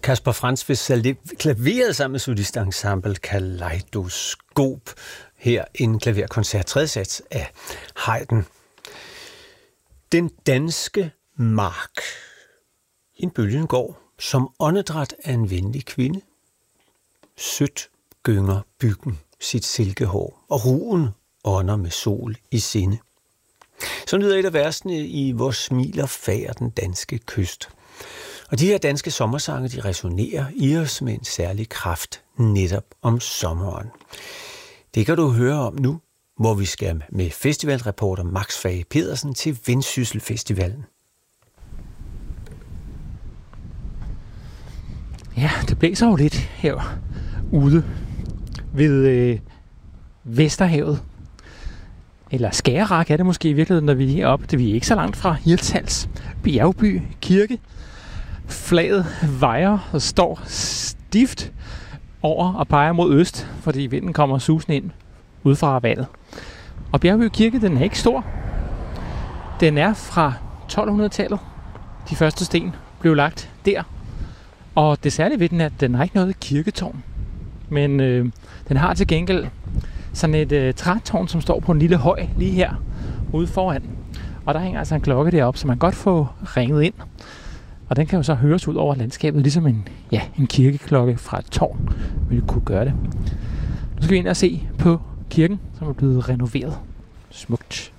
Kasper Franz vil klaveret sammen med solistensemble Kaleidoskop. Her en klaverkoncert, tredje sats af Haydn. Den danske mark. En bølgen går som åndedræt af en venlig kvinde. Sødt gynger byggen sit silkehår, og ruen ånder med sol i sinde. Så lyder et af versene i Hvor smiler fær den danske kyst. Og de her danske sommersange, de resonerer i os med en særlig kraft netop om sommeren. Det kan du høre om nu, hvor vi skal med festivalreporter Max Fage Pedersen til Vendsyssel Festivalen. Ja, det blæser jo lidt herude ved Vesterhavet. Eller Skagerrak er det måske i virkeligheden, når vi er heroppe. Vi er ikke så langt fra Hirtshals Bjergby Kirke. Flaget vejer og står stift over og peger mod øst, fordi vinden kommer susende ind ud fra vandet. Og Bjergby Kirke, den er ikke stor. Den er fra 1200-tallet. De første sten blev lagt der. Og det særlige ved den er, at den har ikke noget kirketårn. Men den har til gengæld sådan et trætårn, som står på en lille høj lige her ude foran. Og der hænger altså en klokke deroppe, så man godt får ringet ind. Og den kan jo så høres ud over landskabet, ligesom en kirkeklokke fra et tårn ville kunne gøre det. Nu skal vi ind og se på kirken, som er blevet renoveret. Smukt.